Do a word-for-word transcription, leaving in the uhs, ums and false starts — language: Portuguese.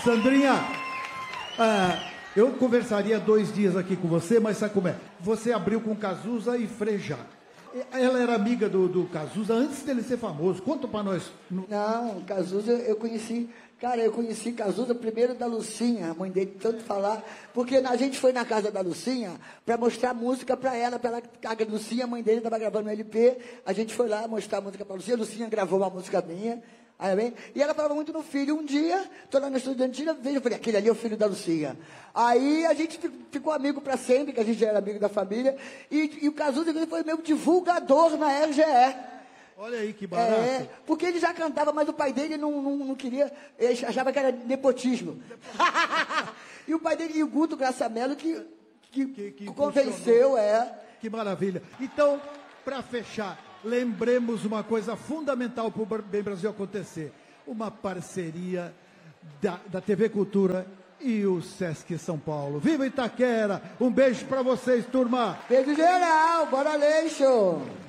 Sandrinha, ah, eu conversaria dois dias aqui com você, mas sabe como é? Você abriu com Cazuza e Frejá. Ela era amiga do, do Cazuza antes dele ser famoso. Conta pra nós. Não, Cazuza eu conheci... Cara, eu conheci Cazuza primeiro da Lucinha, a mãe dele de tanto falar, porque a gente foi na casa da Lucinha para mostrar música para ela, para ela, a Lucinha, a mãe dele estava gravando um L P, a gente foi lá mostrar música para a Lucinha, a Lucinha gravou uma música minha, aí, bem, e ela falava muito no filho. Um dia, tô lá na estudantina, vejo, eu falei, aquele ali é o filho da Lucinha. Aí a gente ficou amigo para sempre, que a gente já era amigo da família, e, e o Cazuza foi meu divulgador na R G E. Olha aí que barato. É, porque ele já cantava, mas o pai dele não, não, não queria, ele achava que era nepotismo. E o pai dele, e o Guto Graça Mello, que, que, que, que convenceu, é. Que maravilha. Então, para fechar, lembremos uma coisa fundamental para o Bem Brasil acontecer. Uma parceria da, da T V Cultura e o Sesc São Paulo. Viva Itaquera! Um beijo para vocês, turma! Beijo geral, bora Leixo!